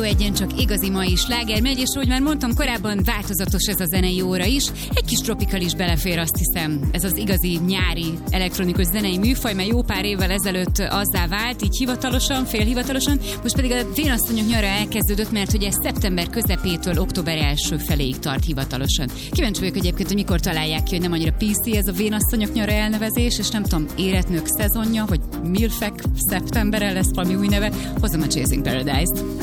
szenvedjen, csak igazi mai sláger megy, és ahogy már mondtam korábban, változatos ez a zenei óra is. Egy kis tropikal is belefér, azt hiszem. Ez az igazi nyári elektronikus zenei műfaj, mert jó pár évvel ezelőtt azzá vált, így hivatalosan, félhivatalosan. Most pedig a Vénasszonyok nyara elkezdődött, mert ugye szeptember közepétől október első feléig tart hivatalosan. Kíváncsi vagyok egyébként, hogy mikor találják ki, hogy nem annyira PC ez a Vénasszonyok nyara elnevezés, és nem tudom, életnők szezonja, vagy milfek szeptemberre lesz valami új neve. Hozzam a Chasing Paradise-t.